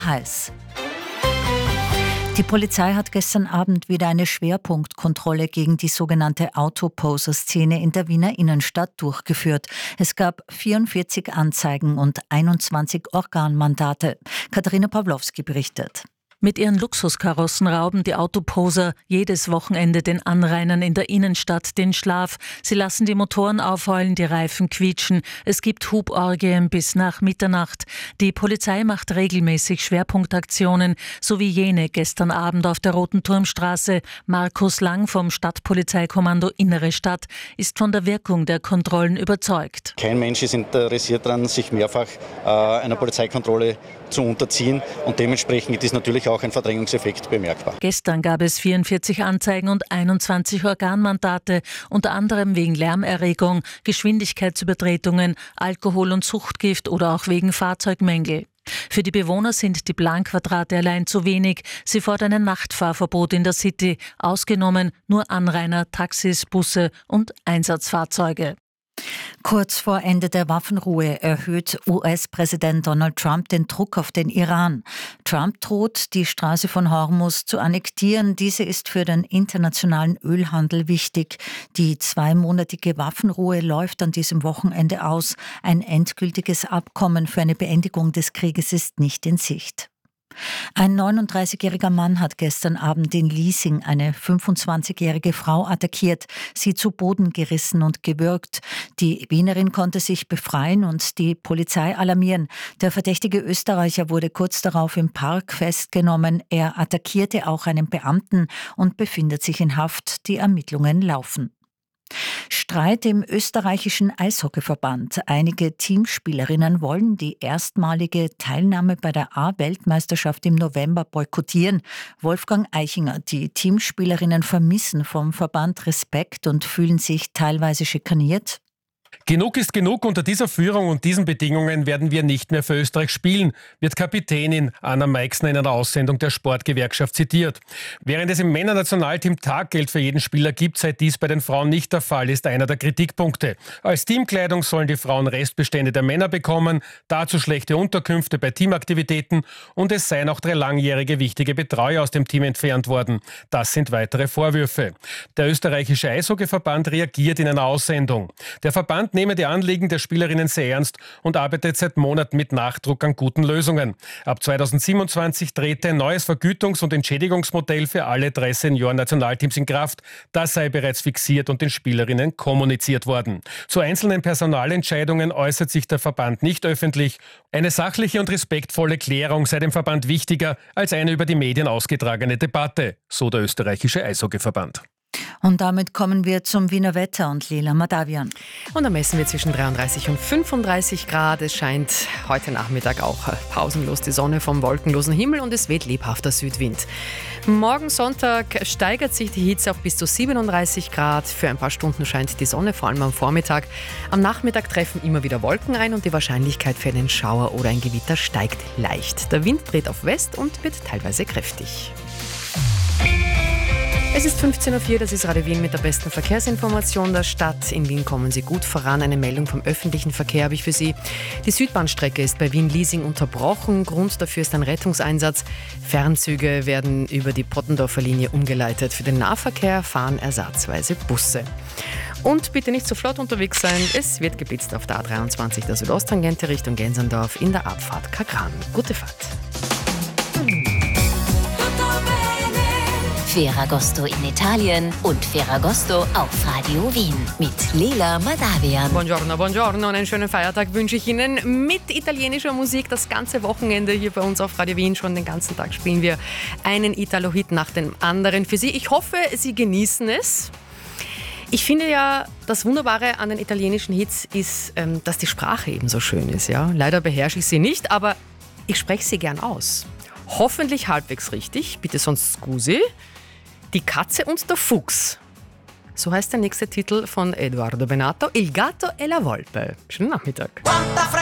heiß. Die Polizei hat gestern Abend wieder eine Schwerpunktkontrolle gegen die sogenannte Autoposer-Szene in der Wiener Innenstadt durchgeführt. Es gab 44 Anzeigen und 21 Organmandate. Katharina Pawlowski berichtet. Mit ihren Luxuskarossen rauben die Autoposer jedes Wochenende den Anrainern in der Innenstadt den Schlaf. Sie lassen die Motoren aufheulen, die Reifen quietschen. Es gibt Huborgien bis nach Mitternacht. Die Polizei macht regelmäßig Schwerpunktaktionen, so wie jene gestern Abend auf der Roten Turmstraße. Markus Lang vom Stadtpolizeikommando Innere Stadt ist von der Wirkung der Kontrollen überzeugt. Kein Mensch ist interessiert daran, sich mehrfach einer Polizeikontrolle zu unterziehen, und dementsprechend ist natürlich auch ein Verdrängungseffekt bemerkbar. Gestern gab es 44 Anzeigen und 21 Organmandate, unter anderem wegen Lärmerregung, Geschwindigkeitsübertretungen, Alkohol- und Suchtgift oder auch wegen Fahrzeugmängel. Für die Bewohner sind die Planquadrate allein zu wenig. Sie fordern ein Nachtfahrverbot in der City, ausgenommen nur Anrainer, Taxis, Busse und Einsatzfahrzeuge. Kurz vor Ende der Waffenruhe erhöht US-Präsident Donald Trump den Druck auf den Iran. Trump droht, die Straße von Hormuz zu annektieren. Diese ist für den internationalen Ölhandel wichtig. Die 2-monatige Waffenruhe läuft an diesem Wochenende aus. Ein endgültiges Abkommen für eine Beendigung des Krieges ist nicht in Sicht. Ein 39-jähriger Mann hat gestern Abend in Liesing eine 25-jährige Frau attackiert, sie zu Boden gerissen und gewürgt. Die Wienerin konnte sich befreien und die Polizei alarmieren. Der verdächtige Österreicher wurde kurz darauf im Park festgenommen. Er attackierte auch einen Beamten und befindet sich in Haft. Die Ermittlungen laufen. Streit im österreichischen Eishockeyverband. Einige Teamspielerinnen wollen die erstmalige Teilnahme bei der A-Weltmeisterschaft im November boykottieren. Wolfgang Eichinger, die Teamspielerinnen vermissen vom Verband Respekt und fühlen sich teilweise schikaniert. Genug ist genug. Unter dieser Führung und diesen Bedingungen werden wir nicht mehr für Österreich spielen, wird Kapitänin Anna Meixner in einer Aussendung der Sportgewerkschaft zitiert. Während es im Männernationalteam Taggeld für jeden Spieler gibt, sei dies bei den Frauen nicht der Fall, ist einer der Kritikpunkte. Als Teamkleidung sollen die Frauen Restbestände der Männer bekommen, dazu schlechte Unterkünfte bei Teamaktivitäten und es seien auch 3 langjährige wichtige Betreuer aus dem Team entfernt worden. Das sind weitere Vorwürfe. Der österreichische Eishockeyverband reagiert in einer Aussendung. Der Verband nehme die Anliegen der Spielerinnen sehr ernst und arbeitet seit Monaten mit Nachdruck an guten Lösungen. Ab 2027 trete ein neues Vergütungs- und Entschädigungsmodell für alle 3 Senioren-Nationalteams in Kraft. Das sei bereits fixiert und den Spielerinnen kommuniziert worden. Zu einzelnen Personalentscheidungen äußert sich der Verband nicht öffentlich. Eine sachliche und respektvolle Klärung sei dem Verband wichtiger als eine über die Medien ausgetragene Debatte, so der österreichische Eishockeyverband. Und damit kommen wir zum Wiener Wetter und Leila Madavian. Und da messen wir zwischen 33 und 35 Grad. Es scheint heute Nachmittag auch pausenlos die Sonne vom wolkenlosen Himmel und es weht lebhafter Südwind. Morgen Sonntag steigert sich die Hitze auf bis zu 37 Grad. Für ein paar Stunden scheint die Sonne, vor allem am Vormittag. Am Nachmittag treffen immer wieder Wolken ein und die Wahrscheinlichkeit für einen Schauer oder ein Gewitter steigt leicht. Der Wind dreht auf West und wird teilweise kräftig. Es ist 15.04 Uhr, das ist Radio Wien mit der besten Verkehrsinformation der Stadt. In Wien kommen Sie gut voran. Eine Meldung vom öffentlichen Verkehr habe ich für Sie. Die Südbahnstrecke ist bei Wien-Liesing unterbrochen. Grund dafür ist ein Rettungseinsatz. Fernzüge werden über die Pottendorfer Linie umgeleitet. Für den Nahverkehr fahren ersatzweise Busse. Und bitte nicht so flott unterwegs sein. Es wird geblitzt auf der A23 der Südosttangente Richtung Gensendorf in der Abfahrt Kagran. Gute Fahrt. Ferragosto in Italien und Ferragosto auf Radio Wien mit Leila Madavian. Buongiorno, buongiorno und einen schönen Feiertag wünsche ich Ihnen mit italienischer Musik das ganze Wochenende hier bei uns auf Radio Wien. Schon den ganzen Tag spielen wir einen Italo-Hit nach dem anderen für Sie. Ich hoffe, Sie genießen es. Ich finde ja, das Wunderbare an den italienischen Hits ist, dass die Sprache eben so schön ist. Ja? Leider beherrsche ich sie nicht, aber ich spreche sie gern aus. Hoffentlich halbwegs richtig, bitte sonst scusi. Die Katze und der Fuchs. So heißt der nächste Titel von Edoardo Bennato, Il gatto e la volpe. Schönen Nachmittag.